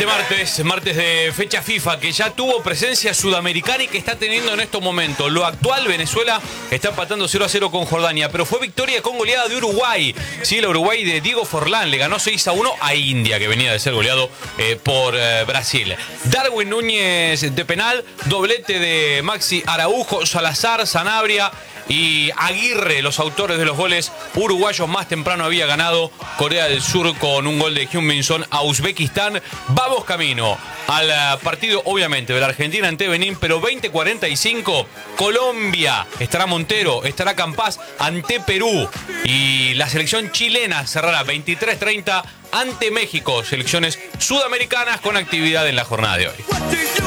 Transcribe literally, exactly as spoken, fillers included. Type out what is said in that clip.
martes, martes de fecha FIFA, que ya tuvo presencia sudamericana y que está teniendo en estos momentos. Lo actual, Venezuela está empatando cero a cero con Jordania, pero fue victoria con goleada de Uruguay. Sí, el Uruguay de Diego Forlán le ganó seis a uno a India, que venía de ser goleado eh, por eh, Brasil. Darwin Núñez de penal, doblete de Maxi Araujo, Salazar, Sanabria y Aguirre, los autores de los goles uruguayos. Más temprano había ganado Corea del Sur con un gol de Heung-min Son a Uzbekistán. Vamos camino al partido, obviamente, de la Argentina ante Benín, pero veinte cuarenta y cinco, Colombia. Estará Montero, estará Campas ante Perú. Y la selección chilena cerrará veintitrés treinta ante México. Selecciones sudamericanas con actividad en la jornada de hoy.